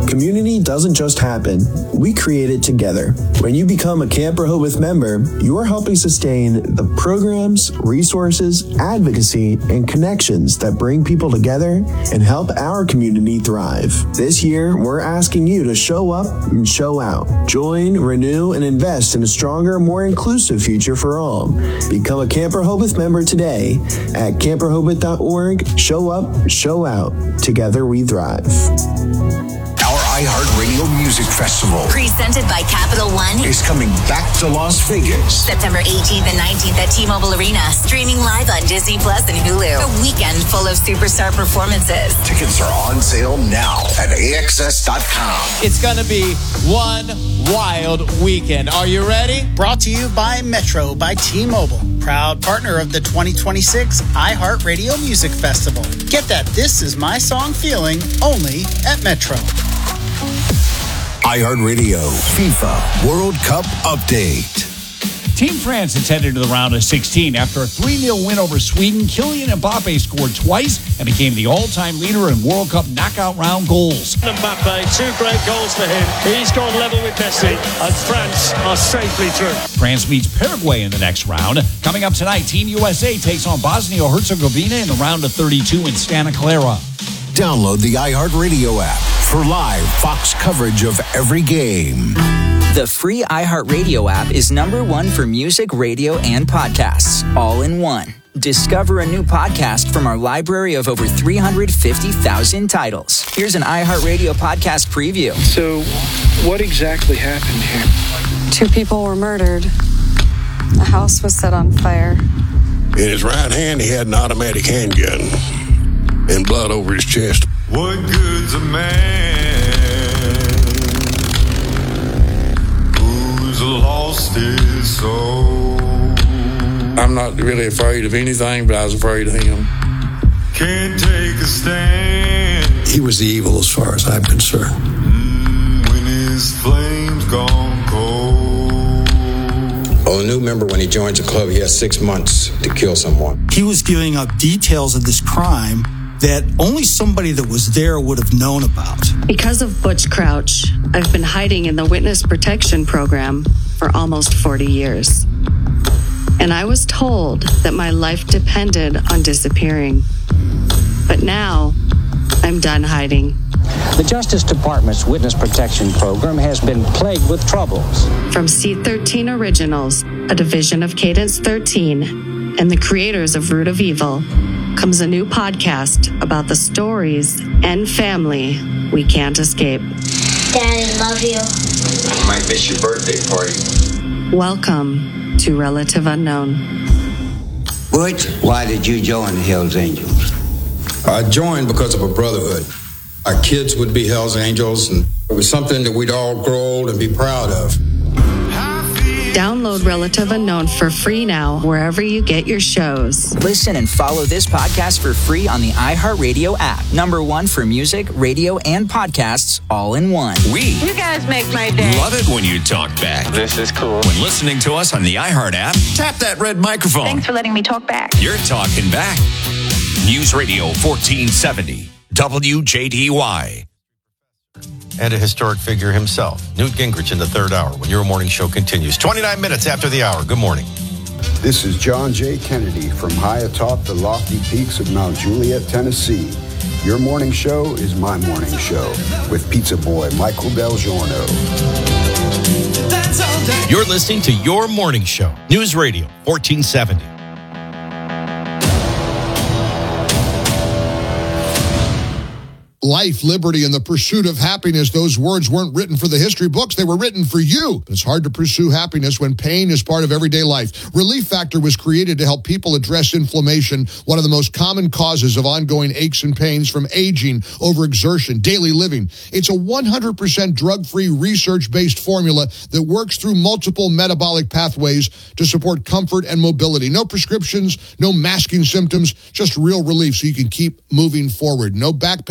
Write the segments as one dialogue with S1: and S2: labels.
S1: Community doesn't just happen. We create it together. When you become a Camp Rehoboth member, you are helping sustain the programs, resources, advocacy, and connections that bring people together and help our community thrive. This year, we're asking you to show up and show out. Join, renew, and invest in a stronger, more inclusive future for all. Become a Camp Rehoboth member today at camprehoboth.org. Show up, show out. Together we thrive.
S2: Our iHeartRadio Music Festival,
S3: presented by Capital One,
S2: is coming back to Las Vegas.
S3: September 18th and 19th at T-Mobile Arena. Streaming live on Disney Plus and Hulu. A weekend full of superstar performances.
S2: Tickets are on sale now at AXS.com.
S4: It's going to be one wild weekend. Are you ready?
S5: Brought to you by Metro by T-Mobile. Proud partner of the 2026 iHeartRadio Music Festival. Get that This Is My Song feeling only at Metro.
S2: iHeartRadio FIFA World Cup Update.
S6: Team France is headed to the round of 16 after a 3-0 win over Sweden. Kylian Mbappe scored twice and became the all-time leader in World Cup knockout round goals.
S7: Mbappe, 2 great goals for him. He's gone level with Messi, and France are safely through.
S6: France meets Paraguay in the next round. Coming up tonight, Team USA takes on Bosnia-Herzegovina in the round of 32 in Santa Clara.
S2: Download the iHeartRadio app for live Fox coverage of every game.
S8: The free iHeartRadio app is #1 for music, radio, and podcasts, all in one. Discover a new podcast from our library of over 350,000 titles. Here's an iHeartRadio podcast preview.
S9: So, what exactly happened here?
S10: 2 people were murdered. The house was set on fire.
S11: In his right hand, he had an automatic handgun and blood over his chest.
S12: What good's a man who's lost his soul?
S11: I'm not really afraid of anything, but I was afraid of him.
S12: Can't take a stand.
S11: He was the evil as far as I'm concerned.
S12: When his flames gone cold.
S13: Oh, a new member, when he joins a club, he has 6 months to kill someone.
S14: He was giving up details of this crime that only somebody that was there would have known about.
S10: Because of Butch Crouch, I've been hiding in the Witness Protection Program for almost 40 years. And I was told that my life depended on disappearing. But now, I'm done hiding.
S15: The Justice Department's Witness Protection Program has been plagued with troubles.
S10: From C13 Originals, a division of Cadence 13, and the creators of Root of Evil, comes a new podcast about the stories and family we can't escape.
S16: Daddy, love you.
S13: I might miss your birthday party.
S10: Welcome to Relative Unknown.
S17: Butch, why did you join the Hells Angels?
S13: I joined because of a brotherhood. Our kids would be Hells Angels, and it was something that we'd all grow old and be proud of.
S10: Download Relative Unknown for free now, wherever you get your shows.
S8: Listen and follow this podcast for free on the iHeartRadio app. #1 for music, radio, and podcasts, all in one.
S18: You guys make my day.
S19: Love it when you talk back.
S18: This is cool.
S19: When listening to us on the iHeart app, tap that red microphone.
S18: Thanks for letting me talk back.
S19: You're talking back. News Radio 1470, WJDY.
S20: And a historic figure himself, Newt Gingrich, in the third hour when your morning show continues. 29 minutes after the hour. Good morning.
S21: This is John J. Kennedy from high atop the lofty peaks of Mount Juliet, Tennessee. Your morning show is my morning show with pizza boy Michael Del Giorno.
S20: You're listening to Your Morning Show, News Radio 1470.
S22: Life, liberty, and the pursuit of happiness. Those words weren't written for the history books. They were written for you. But it's hard to pursue happiness when pain is part of everyday life. Relief Factor was created to help people address inflammation, one of the most common causes of ongoing aches and pains from aging, overexertion, daily living. It's a 100% drug-free, research-based formula that works through multiple metabolic pathways to support comfort and mobility. No prescriptions, no masking symptoms, just real relief so you can keep moving forward. No back pain for me.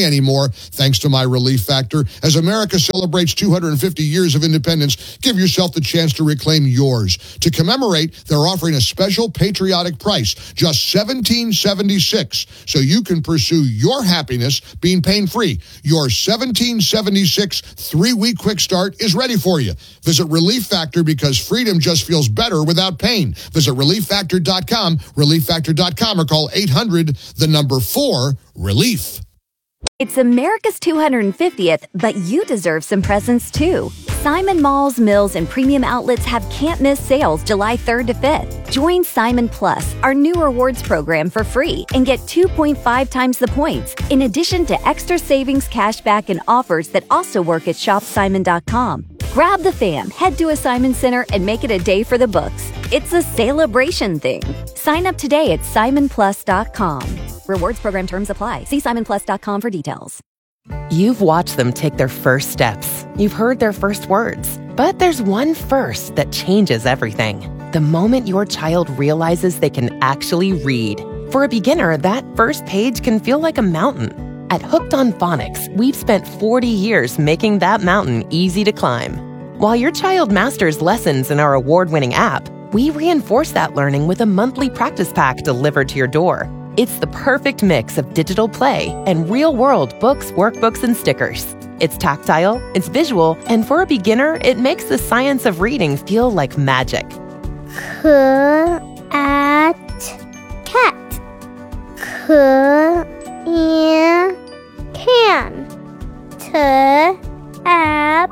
S22: pay anymore thanks to My Relief Factor. As America celebrates 250 years of independence, give yourself the chance to reclaim yours. To commemorate, they're offering a special patriotic price, just $17.76, so you can pursue your happiness being pain-free. Your $17.76 3-week quick start is ready for you. Visit Relief Factor because freedom just feels better without pain. Visit ReliefFactor.com, ReliefFactor.com, or call 800-4-RELIEF.
S1: It's America's 250th, but you deserve some presents too. Simon Malls, Mills, and Premium Outlets have can't-miss sales July 3rd to 5th. Join Simon Plus, our new rewards program, for free and get 2.5 times the points, in addition to extra savings, cashback, and offers that also work at shopsimon.com. Grab the fam, head to a Simon Center, and make it a day for the books. It's a celebration thing. Sign up today at simonplus.com. Rewards program terms apply. See simonplus.com for details.
S3: You've watched them take their first steps. You've heard their first words. But there's one first that changes everything. The moment your child realizes they can actually read. For a beginner, that first page can feel like a mountain. At Hooked on Phonics, we've spent 40 years making that mountain easy to climb. While your child masters lessons in our award-winning app, we reinforce that learning with a monthly practice pack delivered to your door. It's the perfect mix of digital play and real-world books, workbooks, and stickers. It's tactile, it's visual, and for a beginner, it makes the science of reading feel like magic.
S23: Cat. Can. Tap.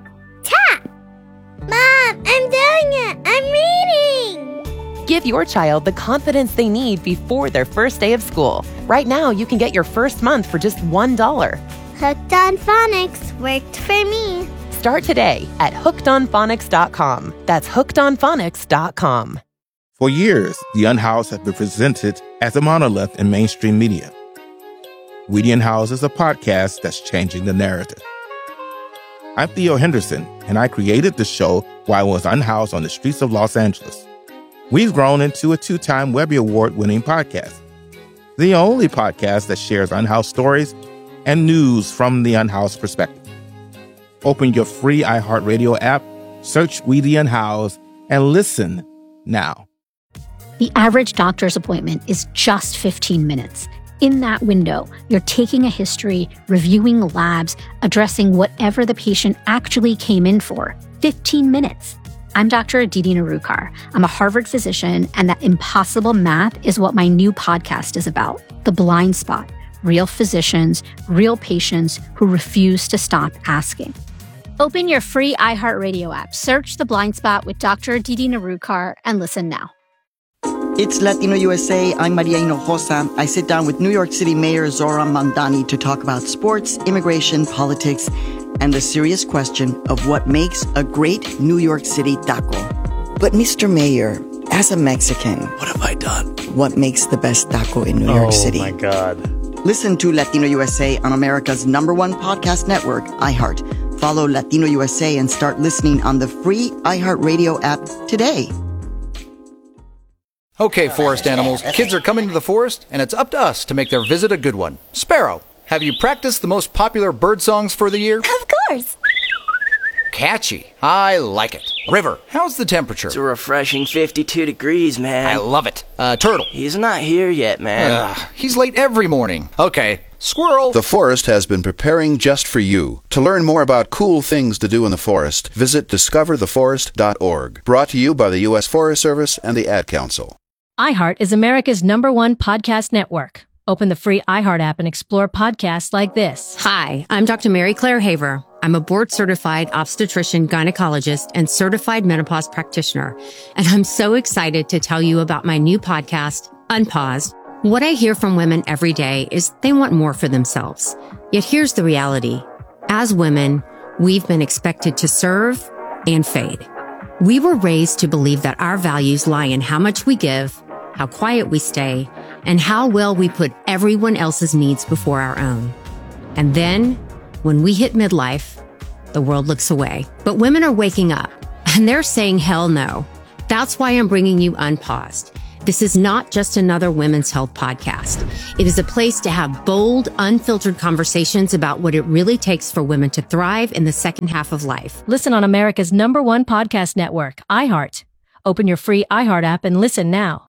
S23: Mom, I'm doing it! I'm reading!
S3: Give your child the confidence they need before their first day of school. Right now, you can get your first month for just $1.
S23: Hooked on Phonics worked for me.
S3: Start today at hookedonphonics.com. That's hookedonphonics.com.
S24: For years, the Unhoused have been presented as a monolith in mainstream media. We the Unhoused is a podcast that's changing the narrative. I'm Theo Henderson, and I created the show while I was unhoused on the streets of Los Angeles. We've grown into a 2-time Webby Award-winning podcast, the only podcast that shares unhoused stories and news from the unhoused perspective. Open your free iHeartRadio app, search We the Unhoused, and listen now.
S25: The average doctor's appointment is just 15 minutes. In that window, you're taking a history, reviewing labs, addressing whatever the patient actually came in for. 15 minutes. I'm Dr. Aditi Narukar. I'm a Harvard physician, and that impossible math is what my new podcast is about. The Blind Spot. Real physicians, real patients who refuse to stop asking. Open your free iHeartRadio app, search The Blind Spot with Dr. Aditi Narukar, and listen now.
S26: It's Latino USA. I'm Maria Hinojosa. I sit down with New York City Mayor Zohran Mamdani to talk about sports, immigration, politics, and the serious question of what makes a great New York City taco. But Mr. Mayor, as a Mexican, what have I done? What makes the best taco in New York City?
S27: Oh, my God.
S26: Listen to Latino USA on America's #1 podcast network, iHeart. Follow Latino USA and start listening on the free iHeartRadio app today.
S28: Okay, forest animals, kids are coming to the forest, and it's up to us to make their visit a good one. Sparrow, have you practiced the most popular bird songs for the year?
S23: Of course.
S28: Catchy. I like it. River, how's the temperature?
S29: It's a refreshing 52 degrees, man.
S28: I love it. Turtle.
S29: He's not here yet, man.
S28: He's late every morning. Okay. Squirrel.
S30: The forest has been preparing just for you. To learn more about cool things to do in the forest, visit discovertheforest.org. Brought to you by the U.S. Forest Service and the Ad Council.
S31: iHeart is America's #1 podcast network. Open the free iHeart app and explore podcasts like this.
S32: Hi, I'm Dr. Mary Claire Haver. I'm a board-certified obstetrician, gynecologist, and certified menopause practitioner. And I'm so excited to tell you about my new podcast, Unpaused. What I hear from women every day is they want more for themselves. Yet here's the reality. As women, we've been expected to serve and fade. We were raised to believe that our values lie in how much we give, how quiet we stay, and how well we put everyone else's needs before our own. And then, when we hit midlife, the world looks away. But women are waking up, and they're saying hell no. That's why I'm bringing you Unpaused. This is not just another women's health podcast. It is a place to have bold, unfiltered conversations about what it really takes for women to thrive in the second half of life.
S31: Listen on America's #1 podcast network, iHeart. Open your free iHeart app and listen now.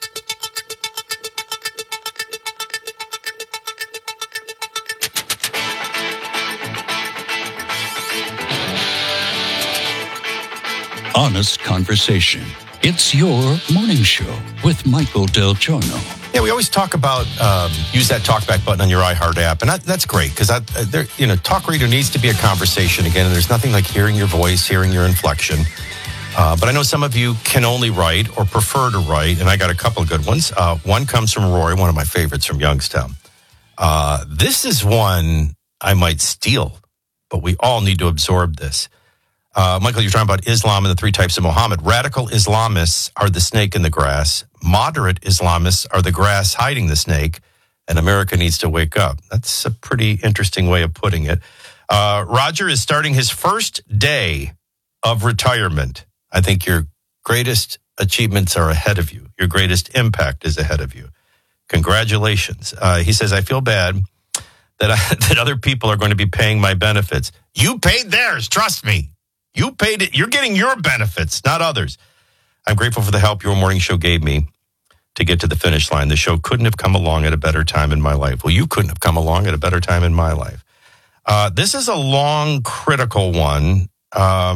S2: Honest conversation. It's your morning show with Michael Del Giorno.
S20: Yeah, we always talk about use that talkback button on your iHeart app, and that's great because talk radio needs to be a conversation again. And there's nothing like hearing your voice, hearing your inflection. But I know some of you can only write or prefer to write, and I got a couple of good ones. One comes from Rory, one of my favorites from Youngstown. This is one I might steal, but we all need to absorb this. Michael, you're talking about Islam and the three types of Muhammad. Radical Islamists are the snake in the grass. Moderate Islamists are the grass hiding the snake. And America needs to wake up. That's a pretty interesting way of putting it. Roger is starting his first day of retirement. I think your greatest achievements are ahead of you. Your greatest impact is ahead of you. Congratulations. He says, I feel bad that other people are going to be paying my benefits. You paid theirs, trust me. You paid it. You're getting your benefits, not others. I'm grateful for the help your morning show gave me to get to the finish line. The show couldn't have come along at a better time in my life. Well, you couldn't have come along at a better time in my life. This is a long, critical one. At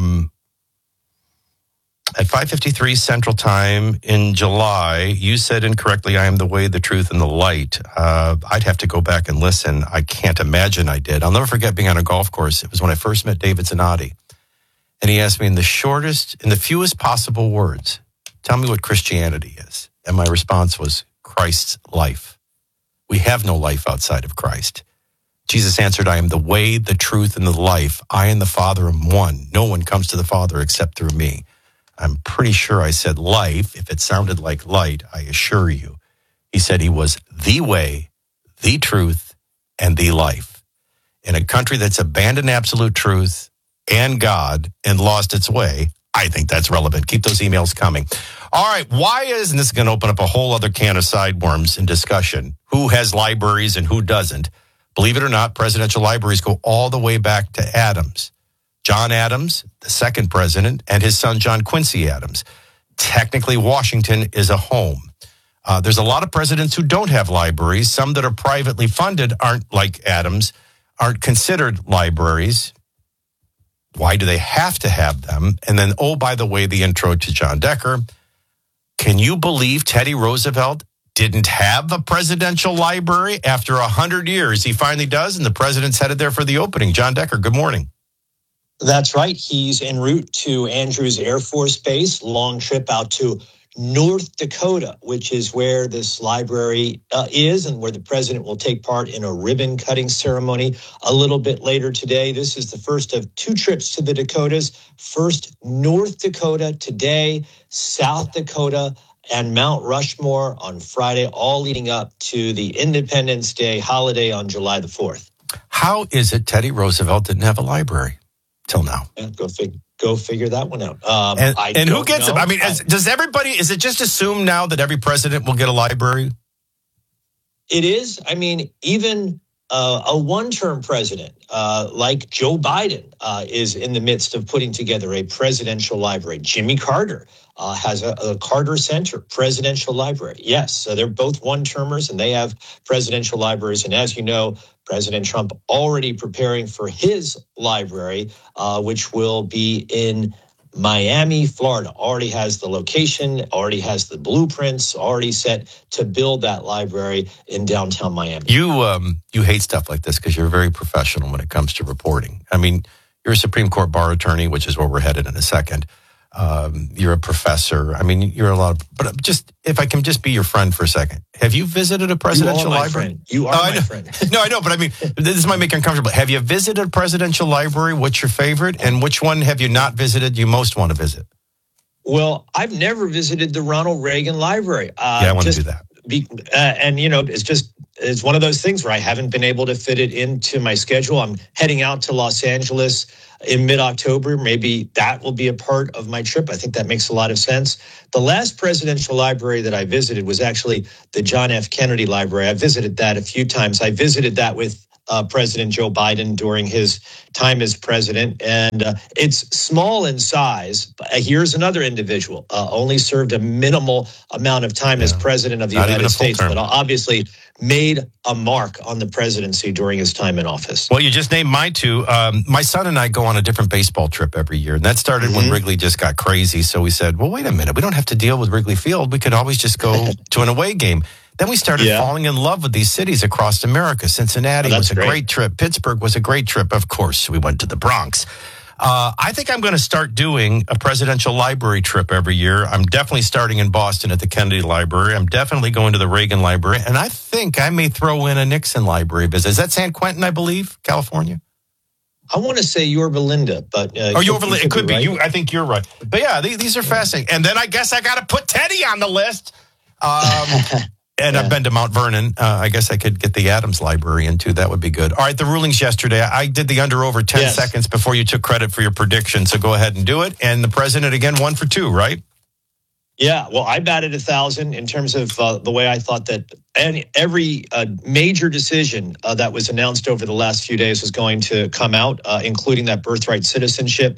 S20: 5:53 Central Time in July, you said incorrectly, I am the way, the truth, and the light. I'd have to go back and listen. I can't imagine I did. I'll never forget being on a golf course. It was when I first met David Zanotti. And he asked me in the fewest possible words, tell me what Christianity is. And my response was Christ's life. We have no life outside of Christ. Jesus answered, I am the way, the truth, and the life. I and the Father am one. No one comes to the Father except through me. I'm pretty sure I said life. If it sounded like light, I assure you. He said he was the way, the truth, and the life. In a country that's abandoned absolute truth and God and lost its way, I think that's relevant. Keep those emails coming. All right, why is, and this is going to open up a whole other can of sideworms in discussion, who has libraries and who doesn't. Believe it or not, presidential libraries go all the way back to Adams. John Adams, the second president, and his son, John Quincy Adams. Technically, Washington is a home. There's a lot of presidents who don't have libraries. Some that are privately funded aren't like Adams, aren't considered libraries. Why do they have to have them? And then, oh, by the way, the intro to John Decker. Can you believe Teddy Roosevelt didn't have a presidential library? After 100 years, he finally does, and the president's headed there for the opening. John Decker, good morning.
S4: That's right. He's en route to Andrews Air Force Base, long trip out to North Dakota, which is where this library is and where the president will take part in a ribbon cutting ceremony a little bit later today. This is the first of two trips to the Dakotas. First, North Dakota today, South Dakota, and Mount Rushmore on Friday, all leading up to the Independence Day holiday on July the 4th.
S20: How is it Teddy Roosevelt didn't have a library till now?
S4: Go figure that one out.
S20: And who gets it? I mean, does everybody, is it just assumed now that every president will get a library?
S4: It is. I mean, even a one-term president like Joe Biden is in the midst of putting together a presidential library. Jimmy Carter has a Carter Center presidential library. Yes, so they're both one-termers and they have presidential libraries. And as you know, President Trump already preparing for his library, which will be in Miami, Florida. Already has the location, already has the blueprints, already set to build that library in downtown Miami.
S20: You hate stuff like this because you're very professional when it comes to reporting. I mean, you're a Supreme Court bar attorney, which is where we're headed in a second. You're a professor. I mean, you're a lot of, but just, if I can just be your friend for a second, have you visited a presidential library?
S4: Friend. You are my friend.
S20: No, I know, but I mean, this might make you uncomfortable. Have you visited a presidential library? What's your favorite? And which one have you not visited you most want to visit?
S4: Well, I've never visited the Ronald Reagan Library.
S20: I want to do that.
S4: And, you know, it's just it's one of those things where I haven't been able to fit it into my schedule. I'm heading out to Los Angeles in mid-October. Maybe that will be a part of my trip. I think that makes a lot of sense. The last presidential library that I visited was actually the John F. Kennedy Library. I visited that a few times. I visited that with President Joe Biden during his time as president. And it's small in size. But here's another individual, only served a minimal amount of time as president of the United States, but obviously made a mark on the presidency during his time in office.
S20: Well, you just named mine too. My son and I go on a different baseball trip every year. And that started when Wrigley just got crazy. So we said, well, wait a minute. We don't have to deal with Wrigley Field. We could always just go to an away game. Then we started falling in love with these cities across America. Cincinnati was a great trip. Pittsburgh was a great trip. Of course, we went to the Bronx. I think I'm going to start doing a presidential library trip every year. I'm definitely starting in Boston at the Kennedy Library. I'm definitely going to the Reagan Library. And I think I may throw in a Nixon Library visit. Is that San Quentin, I believe, California?
S4: I want to say Yorba Linda, but...
S20: Yorba Linda. It could be. Right. I think you're right. But yeah, these are fascinating. And then I guess I got to put Teddy on the list. And I've been to Mount Vernon. I guess I could get the Adams Library into. That would be good. All right, the rulings yesterday. I did the over 10 seconds before you took credit for your prediction. So go ahead and do it. And the president, again, 1 for 2, right?
S4: Yeah, well, I batted 1,000 in terms of the way I thought that every major decision that was announced over the last few days was going to come out, including that birthright citizenship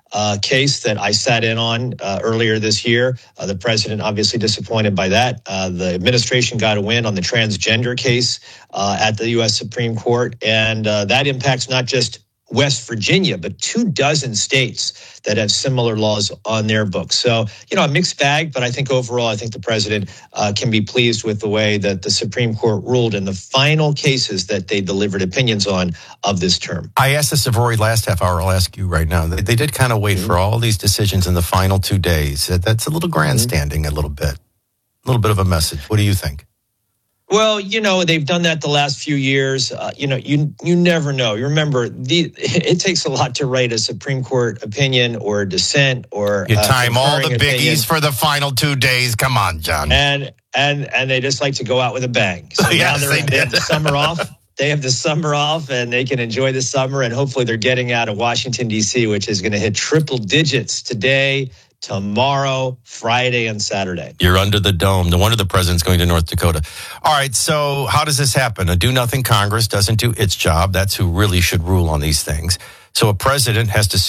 S4: case that I sat in on earlier this year. The president obviously disappointed by that. The administration got a win on the transgender case at the U.S. Supreme Court. And that impacts not just West Virginia, but 24 states that have similar laws on their books. So, a mixed bag, but I think overall, I think the president can be pleased with the way that the Supreme Court ruled in the final cases that they delivered opinions on of this term.
S20: I asked this of Rory last half hour. I'll ask you right now. They did kind of wait for all these decisions in the final 2 days. That's a little grandstanding, a little bit of a message. What do you think?
S4: Well, they've done that the last few years. You never know. You remember, it takes a lot to write a Supreme Court opinion or a dissent or
S20: you time all the biggies for the final 2 days. Come on, John.
S4: And they just like to go out with a bang. So now they have the summer off. They have the summer off, and they can enjoy the summer. And hopefully, they're getting out of Washington D.C., which is going to hit triple digits today, tomorrow, Friday, and Saturday.
S20: You're under the dome. No wonder the president's going to North Dakota. All right, so how does this happen? A do-nothing Congress doesn't do its job. That's who really should rule on these things. So a president has to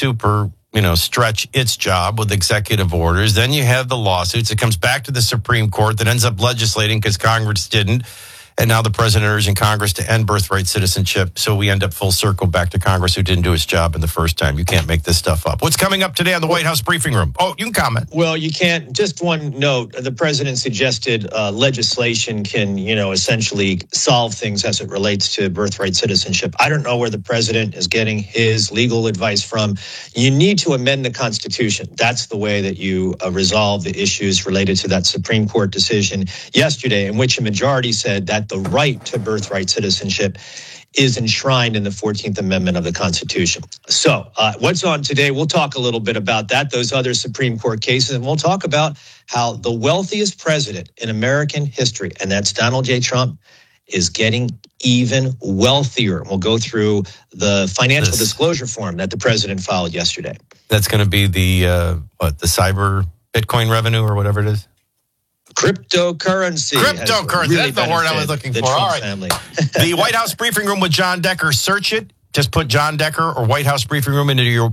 S20: stretch its job with executive orders. Then you have the lawsuits. It comes back to the Supreme Court that ends up legislating because Congress didn't. And now the president urging Congress to end birthright citizenship. So we end up full circle back to Congress who didn't do its job in the first time. You can't make this stuff up. What's coming up today on the White House briefing room? Oh, you can comment.
S4: Well, you can't. Just one note. The president suggested legislation can, essentially solve things as it relates to birthright citizenship. I don't know where the president is getting his legal advice from. You need to amend the Constitution. That's the way that you resolve the issues related to that Supreme Court decision yesterday, in which a majority said that the right to birthright citizenship is enshrined in the 14th Amendment of the Constitution. So what's on today, we'll talk a little bit about that, those other Supreme Court cases, and we'll talk about how the wealthiest president in American history, and that's Donald J. Trump, is getting even wealthier. We'll go through the financial disclosure form that the president filed yesterday.
S20: That's going to be the cyber Bitcoin revenue or whatever it is?
S4: Cryptocurrency.
S20: Really, that's the word I was looking for. All right. The White House briefing room with John Decker. Search it. Just put John Decker or White House briefing room into your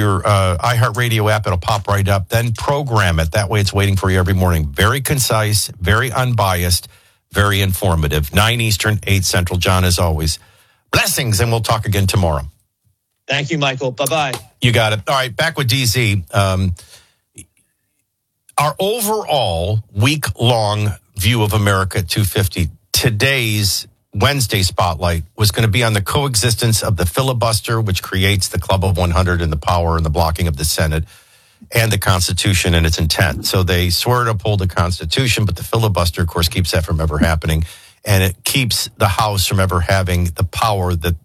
S20: iHeartRadio app. It'll pop right up. Then program it. That way it's waiting for you every morning. Very concise, very unbiased, very informative. 9 Eastern, 8 Central. John, as always, blessings, and we'll talk again tomorrow.
S4: Thank you, Michael. Bye-bye.
S20: You got it. All right, back with DZ. Our overall week-long view of America at 250, today's Wednesday spotlight was going to be on the coexistence of the filibuster, which creates the Club of 100 and the power and the blocking of the Senate, and the Constitution and its intent. So they swear to uphold the Constitution, but the filibuster, of course, keeps that from ever happening, and it keeps the House from ever having the power that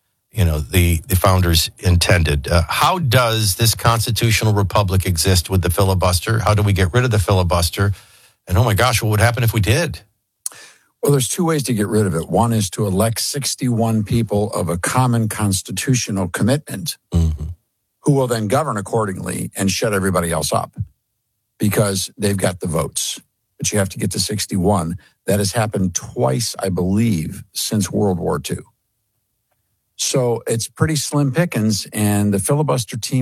S20: the founders intended. How does this constitutional republic exist with the filibuster? How do we get rid of the filibuster? And oh my gosh, what would happen if we did?
S5: Well, there's two ways to get rid of it. One is to elect 61 people of a common constitutional commitment who will then govern accordingly and shut everybody else up because they've got the votes. But you have to get to 61. That has happened twice, I believe, since World War II. So it's pretty slim pickings, and the filibuster team